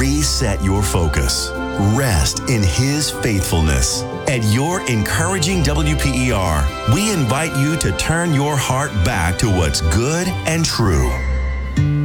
Reset your focus. Rest in His faithfulness. At your encouraging WPER, we invite you to turn your heart back to what's good and true.